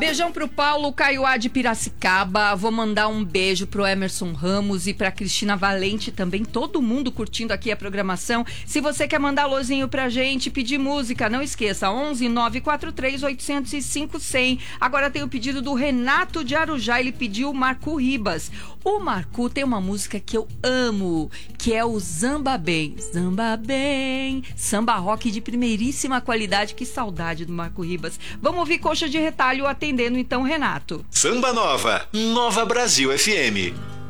Beijão pro Paulo Caiuá de Piracicaba. Vou mandar um beijo pro Emerson Ramos e pra Cristina Valente também. Todo mundo curtindo aqui a programação. Se você quer mandar alôzinho pra gente, pedir música, não esqueça, 11 943 805 100. Agora tem o pedido do Renato de Arujá. Ele pediu Marco Ribas. O Marco tem uma música que eu amo, que é o Zamba Bem. Zamba Bem. Samba rock de primeiríssima qualidade. Que saudade do Marco Ribas. Vamos ouvir Coxa de Retalho atendendo então, Renato. Samba Nova, Nova Brasil FM.